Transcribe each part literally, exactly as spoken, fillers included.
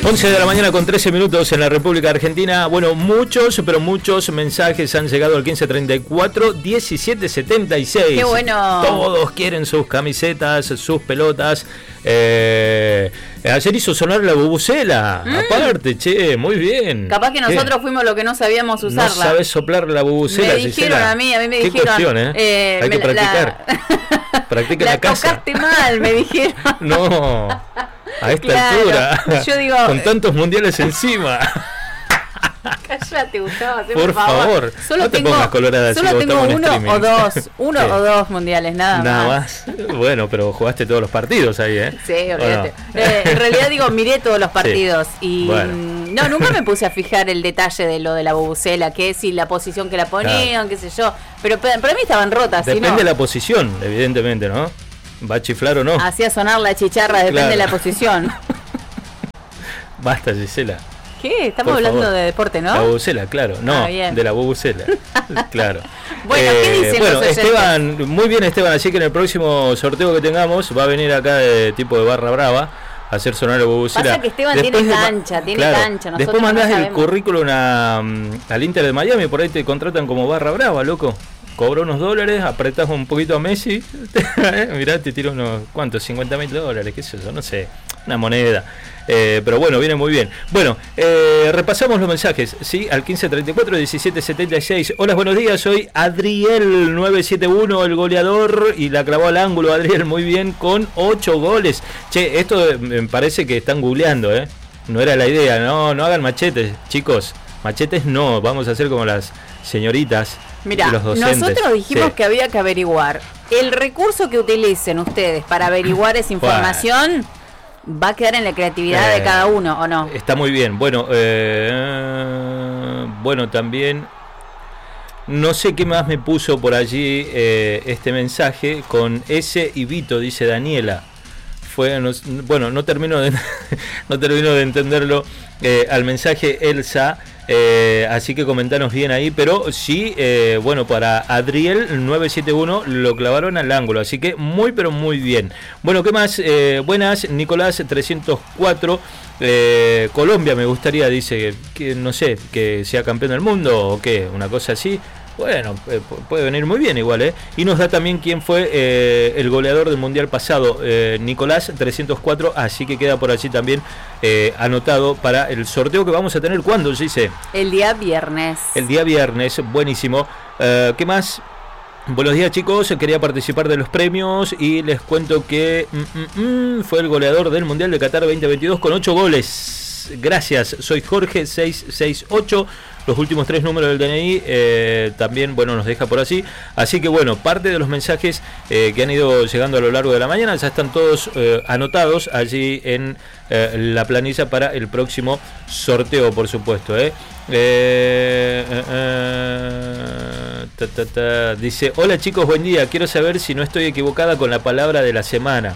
once de la mañana con trece minutos en la República Argentina. Bueno, muchos, pero muchos mensajes han llegado al quince treinta y cuatro diecisiete setenta y seis. ¡Qué bueno! Todos quieren sus camisetas, sus pelotas. Eh, ayer hizo sonar la bubucela. Mm. Aparte, che, muy bien. Capaz que nosotros ¿Qué? fuimos los que no sabíamos usarla. No sabes soplar la bubucela. Me dijeron Gisela. a mí, a mí me ¿Qué dijeron. cuestión, eh? eh Hay que me, practicar. La... Practica en la la casa. tocaste mal, me dijeron. No. A esta Claro, altura, yo digo, con tantos mundiales encima. Cállate, Gustavo, por favor, favor. Solo no te tengo, pongas colorada. Solo si tengo uno o dos, uno sí. o dos mundiales, nada, nada más. más. Bueno, pero jugaste todos los partidos ahí, ¿eh? Sí, olvídate. No? Eh, en realidad digo, miré todos los partidos sí. y bueno. no, nunca me puse a fijar el detalle de lo de la bubucela, que es si la posición que la ponían, claro. qué sé yo. Pero para mí estaban rotas. Depende ¿sí, no? de la posición, evidentemente, ¿no? ¿Va a chiflar o no? Hacía sonar la chicharra, depende claro. de la posición. Basta, Gisela. ¿Qué? Estamos Por hablando favor. de deporte, ¿no? La bubucela, claro. No, ah, de la bubucela. Claro. Bueno, eh, ¿qué dicen Bueno, los Esteban, muy bien, Esteban. Así que en el próximo sorteo que tengamos va a venir acá de tipo de barra brava a hacer sonar la bubucela. Pasa que Esteban después tiene de, cancha, tiene claro, cancha. Después mandás no el currículum a, al Inter de Miami, por ahí te contratan como barra brava, loco. Cobra unos dólares, apretás un poquito a Messi, mirá, te tiro unos, ¿cuántos? cincuenta mil dólares, qué sé yo, no sé, una moneda. Eh, pero bueno, viene muy bien. Bueno, eh, repasamos los mensajes, ¿sí? Al quince treinta y cuatro diecisiete setenta y seis. Hola, buenos días, soy Adriel nueve siete uno, el goleador, y la clavó al ángulo, Adriel, muy bien, con ocho goles. Che, esto me parece que están googleando, ¿eh? No era la idea, no, no hagan machetes, chicos. Machetes no, vamos a hacer como las señoritas. Mira, nosotros dijimos sí. que había que averiguar. El recurso que utilicen ustedes para averiguar esa información bueno. va a quedar en la creatividad eh, de cada uno, ¿o no? Está muy bien. Bueno, eh, bueno, también no sé qué más me puso por allí eh, este mensaje con S y Vito, dice Daniela. Fue, no, bueno, no termino de no termino de entenderlo eh, al mensaje Elsa. Eh, así que comentanos bien ahí, pero sí, eh, bueno, para Adriel nueve siete uno lo clavaron al ángulo, así que muy pero muy bien. Bueno, ¿qué más? Eh, buenas, Nicolás trescientos cuatro, eh, Colombia me gustaría, dice, que no sé, que sea campeón del mundo o qué, una cosa así. Bueno, eh, puede venir muy bien igual, ¿eh? Y nos da también quién fue eh, el goleador del mundial pasado, eh, Nicolás trescientos cuatro, así que queda por allí también eh, anotado para el sorteo que vamos a tener. ¿Cuándo, Gise? El día viernes. El día viernes, buenísimo. Eh, ¿Qué más? Buenos días, chicos, quería participar de los premios y les cuento que mm, mm, mm, fue el goleador del mundial de Qatar veinte veintidós con ocho goles. Gracias, soy Jorge seiscientos sesenta y ocho. Los últimos tres números del D N I eh, también, bueno, nos deja por así. Así que bueno, parte de los mensajes eh, que han ido llegando a lo largo de la mañana ya están todos eh, anotados allí en eh, la planilla para el próximo sorteo, por supuesto. ¿eh? Eh, eh, eh, ta, ta, ta. Dice, hola chicos, buen día. Quiero saber si no estoy equivocada con la palabra de la semana.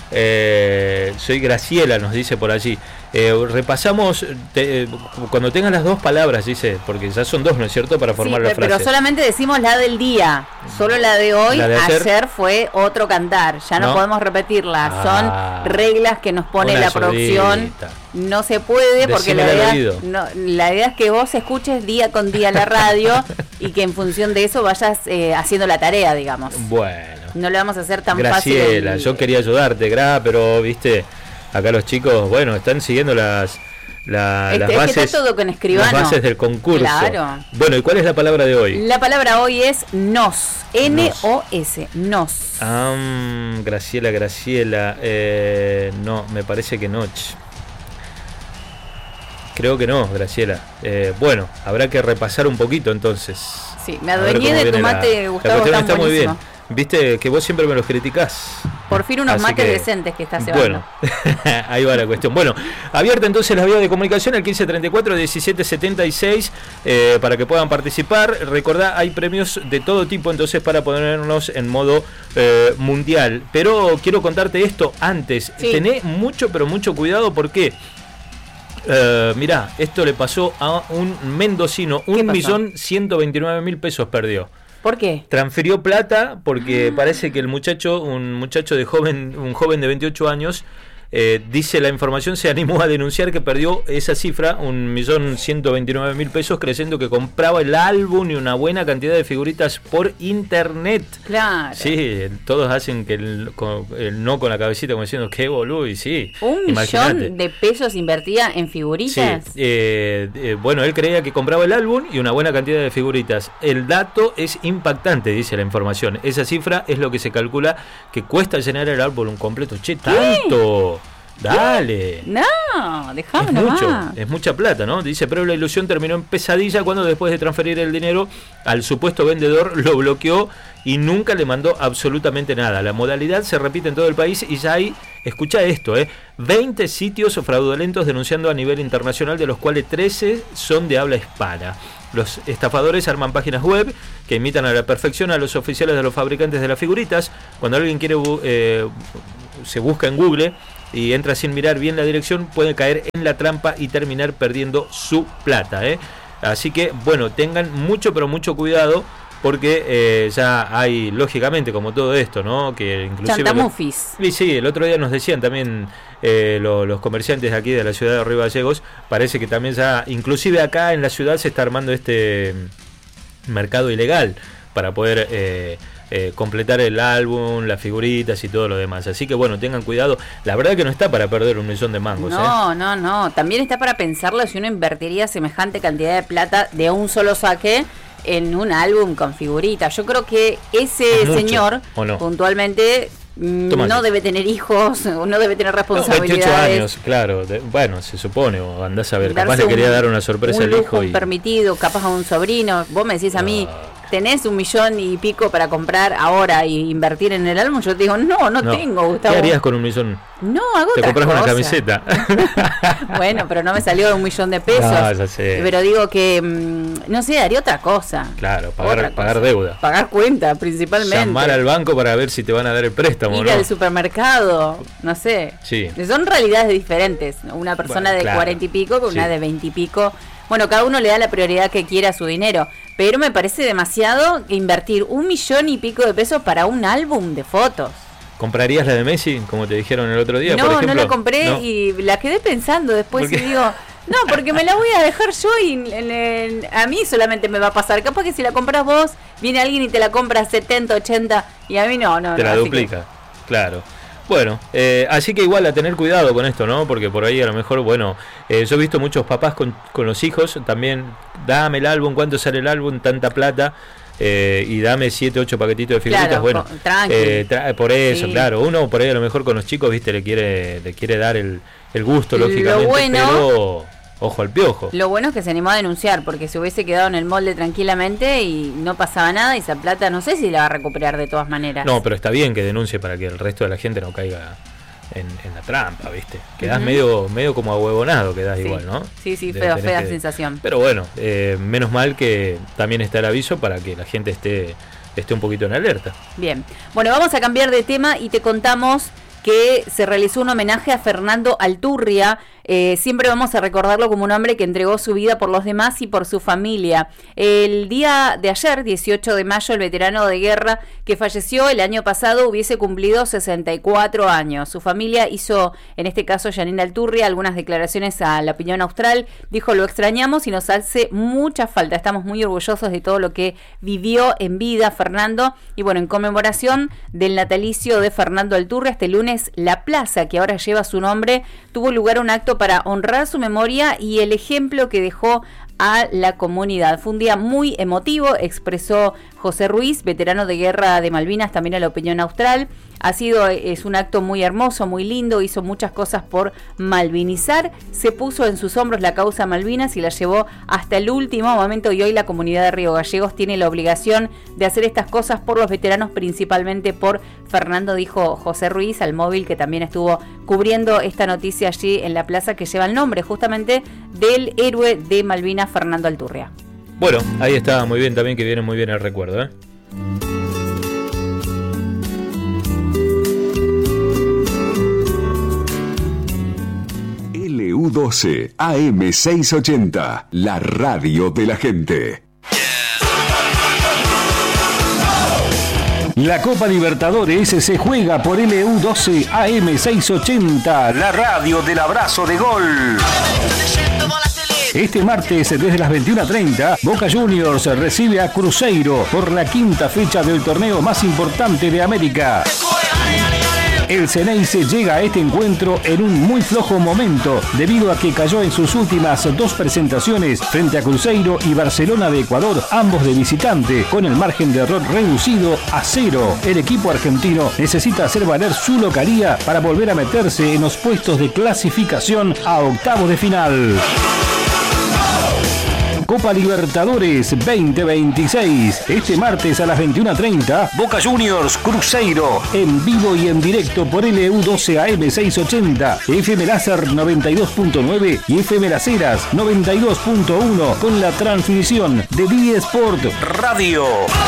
Eh, soy Graciela, nos dice por allí. Eh, repasamos te, eh, cuando tengan las dos palabras, dice, porque ya son dos, ¿no es cierto? Para formar sí, la frase. Pero solamente decimos la del día, solo la de hoy. La de ayer, ayer fue otro cantar, ya no, ¿no? podemos repetirla. Ah, son reglas que nos pone la producción. No se puede porque la idea, no, la idea es que vos escuches día con día la radio y que en función de eso vayas eh, haciendo la tarea, digamos. Bueno. No le vamos a hacer tan Graciela, fácil. Graciela, yo quería ayudarte, Gra, pero viste, acá los chicos, bueno, están siguiendo las la, este, las es bases, que está todo con escribano. Las bases del concurso. Claro. Bueno, ¿y cuál es la palabra de hoy? La palabra hoy es nos, N O S, nos. Ah, Graciela, Graciela, eh, no, me parece que no. Creo que no, Graciela. Eh, bueno, habrá que repasar un poquito entonces. Sí, me adueñé de tu mate, la, Gustavo, la está muy bien. Viste que vos siempre me los criticás. Por fin unos Así mates que, decentes que estás llevando. Bueno, ahí va la cuestión. Bueno, abierta entonces la vía de comunicación al quince treinta y cuatro diecisiete setenta y seis eh, para que puedan participar. Recordá, hay premios de todo tipo entonces para ponernos en modo eh, mundial. Pero quiero contarte esto antes. Sí. Tené mucho, pero mucho cuidado porque... Uh, mirá, esto le pasó a un mendocino, un millón ciento veintinueve mil pesos perdió. ¿Por qué? Transfirió plata porque ah. parece que el muchacho, un muchacho de joven, un joven de veintiocho años, Eh, dice la información, se animó a denunciar que perdió esa cifra, un millón ciento veintinueve mil pesos, creyendo que compraba el álbum y una buena cantidad de figuritas por internet. Claro. Sí, todos hacen que el, con, el no con la cabecita como diciendo qué boludo, y sí. Un imaginate. Millón de pesos invertía en figuritas. Sí, eh, eh, bueno, él creía que compraba el álbum y una buena cantidad de figuritas. El dato es impactante, dice la información. Esa cifra es lo que se calcula que cuesta llenar el álbum completo. Che, tanto. Dale. No, déjame es mucho, más. Es mucha plata, ¿no? Dice, pero la ilusión terminó en pesadilla cuando después de transferir el dinero al supuesto vendedor lo bloqueó y nunca le mandó absolutamente nada. La modalidad se repite en todo el país y ya hay, escucha esto, eh, veinte sitios fraudulentos denunciando a nivel internacional, de los cuales trece son de habla hispana. Los estafadores arman páginas web que imitan a la perfección a los oficiales de los fabricantes de las figuritas. Cuando alguien quiere eh, se busca en Google y entra sin mirar bien la dirección, puede caer en la trampa y terminar perdiendo su plata, ¿eh? Así que, bueno, tengan mucho, pero mucho cuidado, porque eh, ya hay, lógicamente, como todo esto, ¿no? Que inclusive chantamufis. Lo, sí, el otro día nos decían también eh, lo, los comerciantes de aquí de la ciudad de Río Gallegos, parece que también ya, inclusive acá en la ciudad se está armando este mercado ilegal para poder eh, eh, completar el álbum, las figuritas y todo lo demás. Así que bueno, tengan cuidado. La verdad que no está para perder un millón de mangos. No, ¿eh? no, no. También está para pensarlo si uno invertiría semejante cantidad de plata de un solo saque en un álbum con figuritas. Yo creo que ese señor, no? puntualmente, Tomás. no debe tener hijos, no debe tener responsabilidades. No, veintiocho años, claro. De, bueno, se supone, o andás a ver, capaz le quería dar una sorpresa un al lujo hijo. Y... permitido, capaz a un sobrino. Vos me decís a mí, tenés un millón y pico para comprar ahora y invertir en el álbum. Yo te digo, no, no, no tengo, Gustavo. ¿Qué harías con un millón? No, hago Te otra compras cosa. una camiseta. Bueno, pero no me salió de un millón de pesos. No, ya sé. Pero digo que, no sé, haría otra cosa. Claro, pagar, pagar deuda. Pagar cuenta, principalmente. Llamar al banco para ver si te van a dar el préstamo. Ir ¿no? al supermercado, no sé. Sí. Son realidades diferentes. Una persona bueno, de claro. cuarenta y pico con sí. una de veinte y pico. Bueno, cada uno le da la prioridad que quiera a su dinero. Pero me parece demasiado invertir un millón y pico de pesos para un álbum de fotos. ¿ ¿Comprarías la de Messi, como te dijeron el otro día? No, por ejemplo? no la compré ¿No? y la quedé pensando después y digo, no, porque me la voy a dejar yo y en, en, a mí solamente me va a pasar. Capaz que si la compras vos, viene alguien y te la compra setenta, ochenta y a mí no, no. Te no, la duplica, que... claro. Bueno, eh, así que igual a tener cuidado con esto, ¿no? Porque por ahí a lo mejor, bueno, eh, yo he visto muchos papás con, con los hijos también, dame el álbum, ¿cuánto sale el álbum? Tanta plata. Eh, y dame siete, ocho paquetitos de figuritas, claro, bueno, eh, tra- por eso, sí. claro, uno por ahí a lo mejor con los chicos, viste, le quiere le quiere dar el, el gusto, lógicamente, bueno, pero ojo al piojo. Lo bueno es que se animó a denunciar, porque se hubiese quedado en el molde tranquilamente y no pasaba nada, y esa plata no sé si la va a recuperar de todas maneras. No, pero está bien que denuncie para que el resto de la gente no caiga en, en la trampa, ¿viste? Quedás uh-huh. medio medio como ahuevonado, quedás sí. igual, ¿no? Sí, sí, fea, fea que... sensación. Pero bueno, eh, menos mal que también está el aviso para que la gente esté, esté un poquito en alerta. Bien, bueno, vamos a cambiar de tema y te contamos que se realizó un homenaje a Fernando Alturria. Eh, siempre vamos a recordarlo como un hombre que entregó su vida por los demás y por su familia. El día de ayer, dieciocho de mayo, el veterano de guerra que falleció el año pasado hubiese cumplido sesenta y cuatro años. Su familia hizo, en este caso Janine Alturria, algunas declaraciones a La Opinión Austral. Dijo, lo extrañamos y nos hace mucha falta. Estamos muy orgullosos de todo lo que vivió en vida Fernando. Y bueno, en conmemoración del natalicio de Fernando Alturria, este lunes la plaza que ahora lleva su nombre tuvo lugar un acto para honrar su memoria y el ejemplo que dejó a la comunidad. Fue un día muy emotivo, expresó José Ruiz, veterano de guerra de Malvinas, también a La Opinión Austral. Ha sido, es un acto muy hermoso, muy lindo, hizo muchas cosas por malvinizar, se puso en sus hombros la causa Malvinas y la llevó hasta el último momento, y hoy la comunidad de Río Gallegos tiene la obligación de hacer estas cosas por los veteranos, principalmente por Fernando, dijo José Ruiz al móvil que también estuvo cubriendo esta noticia allí en la plaza que lleva el nombre justamente del héroe de Malvinas, Fernando Alturria. Bueno, ahí está, muy bien también, que viene muy bien el recuerdo, ¿eh? L U doce A M seiscientos ochenta, la radio de la gente. La Copa Libertadores se juega por L U doce A M seiscientos ochenta, la radio del abrazo de gol. Este martes, desde las veintiuna treinta, Boca Juniors recibe a Cruzeiro por la quinta fecha del torneo más importante de América. El Ceneice llega a este encuentro en un muy flojo momento, debido a que cayó en sus últimas dos presentaciones frente a Cruzeiro y Barcelona de Ecuador, ambos de visitante, con el margen de error reducido a cero. El equipo argentino necesita hacer valer su localía para volver a meterse en los puestos de clasificación a octavos de final. Copa Libertadores veinte veintiséis. Este martes a las veintiuna treinta, Boca Juniors Cruzeiro, en vivo y en directo por L U doce A M seiscientos ochenta, F M Láser noventa y dos punto nueve y F M Las Heras noventa y dos punto uno, con la transmisión de D Sport Radio.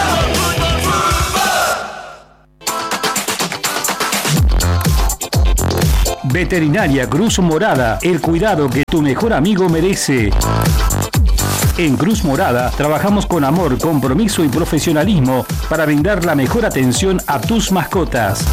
Veterinaria Cruz Morada, el cuidado que tu mejor amigo merece. En Cruz Morada trabajamos con amor, compromiso y profesionalismo para brindar la mejor atención a tus mascotas.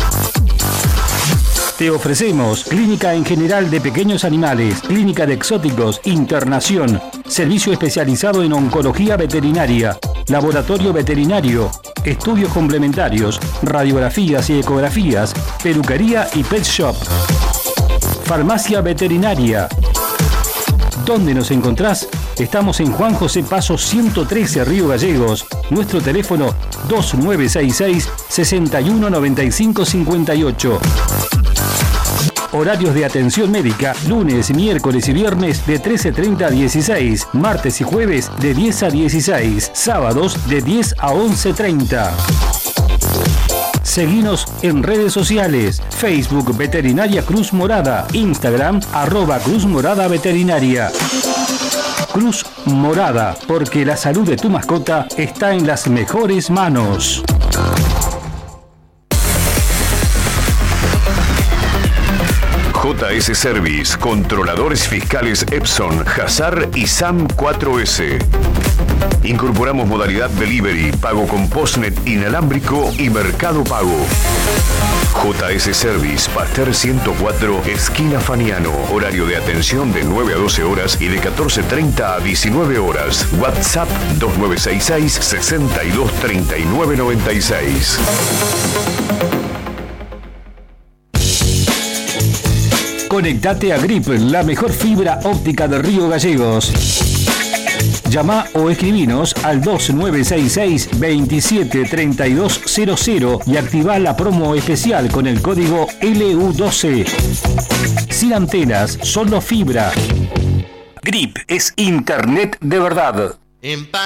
Te ofrecemos clínica en general de pequeños animales, clínica de exóticos, internación, servicio especializado en oncología veterinaria, laboratorio veterinario, estudios complementarios, radiografías y ecografías, peluquería y pet shop. Farmacia veterinaria. ¿Dónde nos encontrás? Estamos en Juan José Paso ciento trece, Río Gallegos. Nuestro teléfono dos nueve seis seis, seis uno nueve cinco cinco ocho. Horarios de atención médica, lunes, miércoles y viernes de trece treinta a dieciséis, martes y jueves de diez a dieciséis, sábados de diez a once treinta. Seguinos en redes sociales, Facebook Veterinaria Cruz Morada, Instagram arroba Cruz Morada Veterinaria. Cruz Morada, porque la salud de tu mascota está en las mejores manos. J S Service, controladores fiscales Epson, Hazar y SAM cuatro S. Incorporamos modalidad delivery, pago con postnet inalámbrico y mercado pago. J S Service, Pasteur ciento cuatro, esquina Faniano. Horario de atención de nueve a doce horas y de catorce treinta a diecinueve horas. WhatsApp dos nueve seis seis, seis dos tres nueve nueve seis. Conectate a Grip, la mejor fibra óptica de Río Gallegos. Llama o escribinos al dos nueve seis seis, veintisiete treinta y dos cero cero y activa la promo especial con el código L U doce. Sin antenas, solo fibra. Grip es internet de verdad.